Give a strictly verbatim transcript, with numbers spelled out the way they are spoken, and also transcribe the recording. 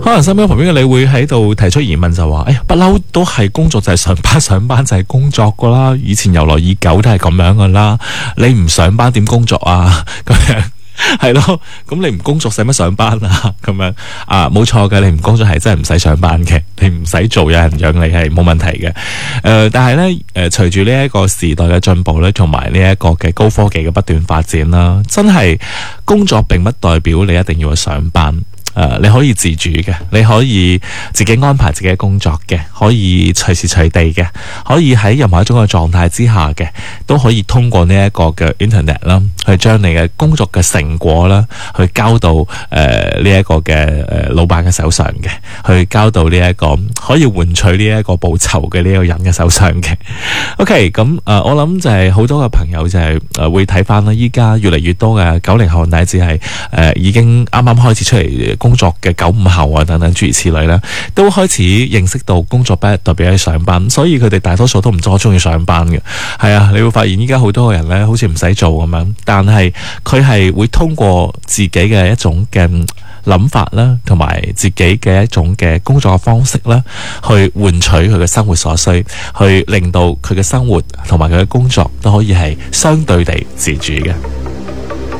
可能身邊旁邊嘅你會喺度提出疑問，就話：哎呀，不嬲都係工作就係上班，上班就係工作噶啦，以前由來已久都係咁樣噶啦，你唔上班點工作啊？咁樣。係咯，咁你唔工作使乜上班啊？咁樣啊，冇錯嘅，你唔工作係真係唔使上班嘅，你唔使做，有人養你係冇問題嘅。誒、呃，但係咧，誒，隨住呢一個時代嘅進步咧，同埋呢一個嘅高科技嘅不斷發展啦，真係工作並不代表你一定要去上班。誒、呃，你可以自主嘅，你可以自己安排自己嘅工作嘅，可以隨時隨地嘅，可以喺任何一種嘅狀態之下嘅，都可以通過呢一個嘅 internet 啦，去將你嘅工作嘅成果啦，去交到誒呢一個嘅誒、呃、老闆嘅手上嘅，去交到呢一個可以換取呢一個報酬嘅呢個人嘅手上嘅。OK， 咁誒、呃，我諗就係好多嘅朋友就係、是、誒、呃、會睇翻啦，依家越嚟越多嘅九零後乃至係誒已經啱啱開始出嚟工作嘅九五後啊等等諸如此類咧，都開始認識到工作不代表係上班，所以佢哋大多數都唔多中意上班嘅。係啊，你會發現依家好多個人咧，好似唔使做咁樣，但係佢係會通過自己嘅一種嘅諗法啦，同埋自己嘅一種嘅工作嘅方式啦，去換取佢嘅生活所需，去令到佢嘅生活同埋佢嘅工作都可以係相對地自主嘅。